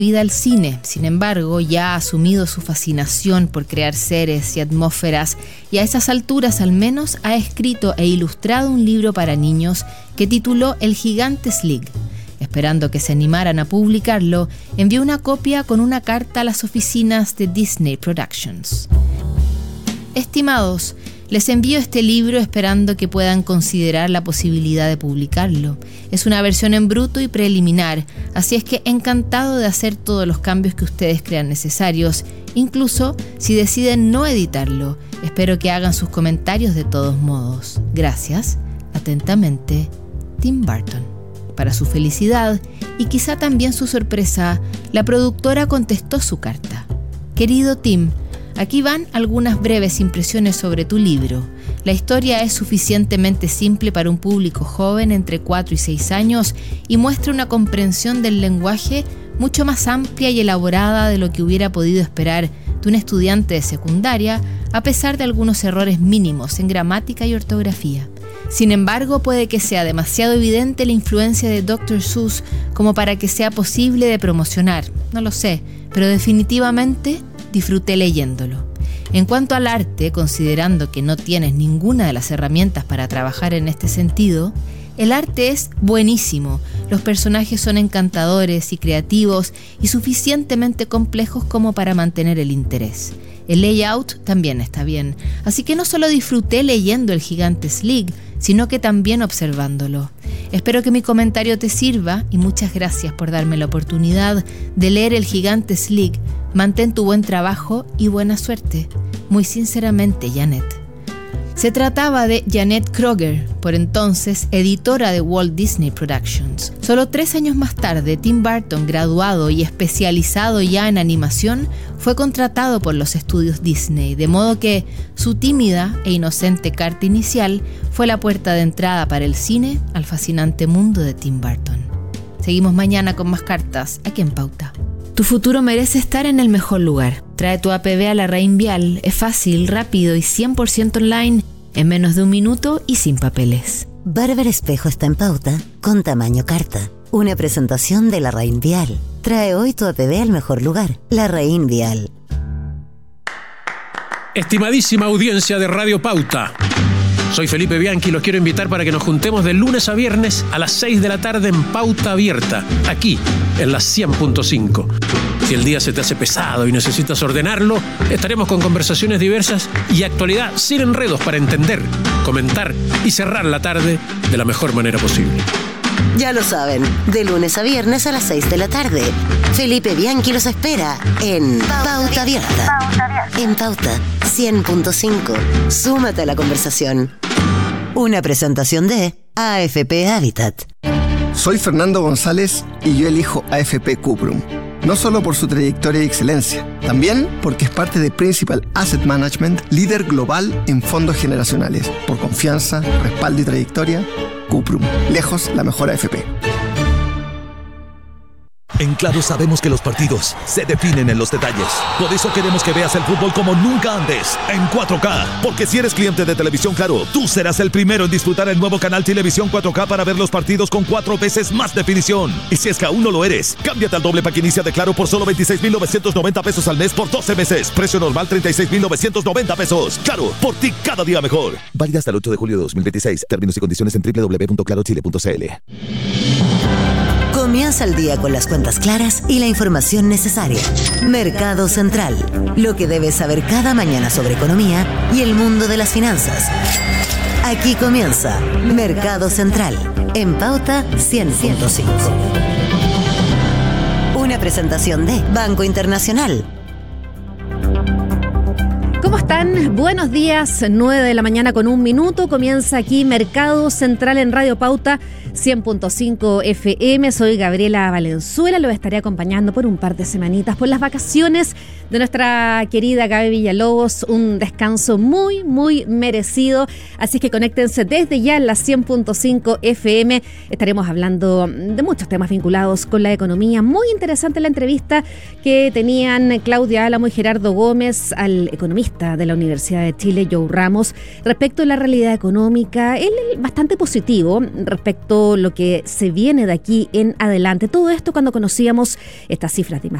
vida al cine. Sin embargo, ya ha asumido su fascinación por crear seres y atmósferas y a esas alturas al menos ha escrito e ilustrado un libro para niños que tituló El Gigante Slig. Esperando que se animaran a publicarlo, envió una copia con una carta a las oficinas de Disney Productions. Estimados, les envío este libro esperando que puedan considerar la posibilidad de publicarlo. Es una versión en bruto y preliminar, así es que encantado de hacer todos los cambios que ustedes crean necesarios, incluso si deciden no editarlo. Espero que hagan sus comentarios de todos modos. Gracias. Atentamente, Tim Burton. Para su felicidad y quizá también su sorpresa, la productora contestó su carta. Querido Tim, aquí van algunas breves impresiones sobre tu libro. La historia es suficientemente simple para un público joven entre 4 y 6 años y muestra una comprensión del lenguaje mucho más amplia y elaborada de lo que hubiera podido esperar de un estudiante de secundaria, a pesar de algunos errores mínimos en gramática y ortografía. Sin embargo, puede que sea demasiado evidente la influencia de Dr. Seuss como para que sea posible de promocionar. No lo sé, pero definitivamente disfruté leyéndolo. En cuanto al arte, considerando que no tienes ninguna de las herramientas para trabajar en este sentido, el arte es buenísimo. Los personajes son encantadores y creativos y suficientemente complejos como para mantener el interés. El layout también está bien, así que no solo disfruté leyendo El Gigante Slig, sino que también observándolo. Espero que mi comentario te sirva y muchas gracias por darme la oportunidad de leer El Gigante Slig. Mantén tu buen trabajo y buena suerte. Muy sinceramente, Janet. Se trataba de Janet Kroger, por entonces editora de Walt Disney Productions. Solo 3 años más tarde, Tim Burton, graduado y especializado ya en animación, fue contratado por los estudios Disney, de modo que su tímida e inocente carta inicial fue la puerta de entrada para el cine al fascinante mundo de Tim Burton. Seguimos mañana con más cartas aquí en Pauta. Tu futuro merece estar en el mejor lugar. Trae tu APB a la Raín Vial. Es fácil, rápido y 100% online, en menos de 1 minuto y sin papeles. Barber Espejo está en Pauta con tamaño carta. Una presentación de la Raín Vial. Trae hoy tu APB al mejor lugar. La Raín Vial. Estimadísima audiencia de Radio Pauta. Soy Felipe Bianchi y los quiero invitar para que nos juntemos de lunes a viernes a las 6 de la tarde en Pauta Abierta, aquí en la 100.5. Si el día se te hace pesado y necesitas ordenarlo, estaremos con conversaciones diversas y actualidad sin enredos para entender, comentar y cerrar la tarde de la mejor manera posible. Ya lo saben, de lunes a viernes a las 6 de la tarde. Felipe Bianchi los espera en Pauta Abierta. En Pauta 100.5. Súmate a la conversación. Una presentación de AFP Habitat. Soy Fernando González y yo elijo AFP Cuprum. No solo por su trayectoria y excelencia, también porque es parte de Principal Asset Management, líder global en fondos generacionales. Por confianza, respaldo y trayectoria, Cuprum, lejos la mejor AFP. En Claro sabemos que los partidos se definen en los detalles. Por eso queremos que veas el fútbol como nunca antes, en 4K. Porque si eres cliente de Televisión Claro, tú serás el primero en disfrutar el nuevo canal Televisión 4K para ver los partidos con 4 veces más definición. Y si es que aún no lo eres, cámbiate al doble pack inicia de Claro por solo 26,990 pesos al mes por 12 meses. Precio normal 36,990 pesos. Claro, por ti cada día mejor. Válida hasta el 8 de julio de 2026. Términos y condiciones en www.clarochile.cl. Comienza el día con las cuentas claras y la información necesaria. Mercado Central. Lo que debes saber cada mañana sobre economía y el mundo de las finanzas. Aquí comienza Mercado Central, en Pauta 100.5. Una presentación de Banco Internacional. ¿Cómo están? Buenos días, 9 de la mañana con 1 minuto. Comienza aquí Mercado Central en Radio Pauta 100.5 FM. Soy Gabriela Valenzuela, lo estaré acompañando por un par de semanitas por las vacaciones de nuestra querida Gaby Villalobos. Un descanso muy, muy merecido. Así que conéctense desde ya en la 100.5 FM. Estaremos hablando de muchos temas vinculados con la economía. Muy interesante la entrevista que tenían Claudia Álamo y Gerardo Gómez al economista economista de la Universidad de Chile, Joe Ramos, respecto a la realidad económica. Él es bastante positivo respecto a lo que se viene de aquí en adelante. Todo esto cuando conocíamos estas cifras de